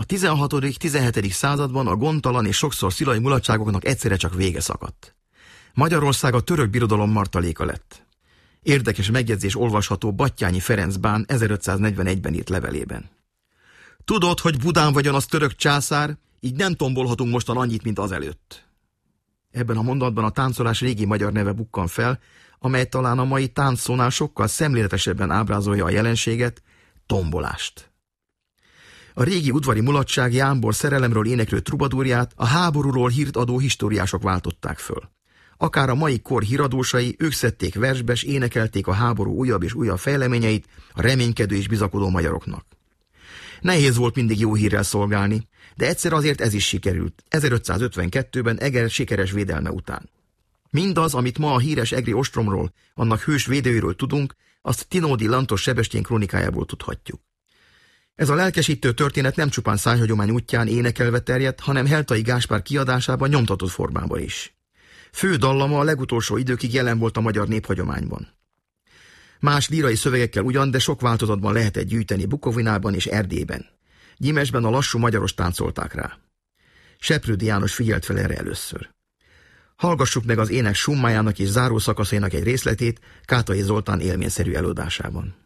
16.-17. században a gondtalan és sokszor szilai mulatságoknak egyszerre csak vége szakadt. Magyarország a török birodalom martaléka lett. Érdekes megjegyzés olvasható Batthyány Ferenc bán 1541-ben írt levelében. Tudod, hogy Budán vagyon az török császár, így nem tombolhatunk mostan annyit, mint azelőtt. Ebben a mondatban a táncolás régi magyar neve bukkan fel, amely talán a mai táncszónál sokkal szemléletesebben ábrázolja a jelenséget, tombolást. A régi udvari mulatság jámbor szerelemről éneklő trubadúrját a háborúról hírt adó historiások váltották föl. Akár a mai kor híradósai, ők szedték versbe, s énekelték a háború újabb és újabb fejleményeit a reménykedő és bizakodó magyaroknak. Nehéz volt mindig jó hírrel szolgálni, de egyszer azért ez is sikerült, 1552-ben Eger sikeres védelme után. Mindaz, amit ma a híres egri ostromról, annak hős védőiről tudunk, azt Tinódi Lantos Sebestyén krónikájából tudhatjuk. Ez a lelkesítő történet nem csupán szájhagyomány útján énekelve terjedt, hanem Heltai Gáspár kiadásában nyomtatott formában is. Fő dallama a legutolsó időkig jelen volt a magyar néphagyományban. Más lírai szövegekkel ugyan, de sok változatban lehetett gyűjteni Bukovinában és Erdélyben. Gyimesben a lassú magyaros táncolták rá. Seprődi János figyelt fel erre először. Hallgassuk meg az ének summájának és zárószakaszainak egy részletét Kátai Zoltán élményszerű előadásában.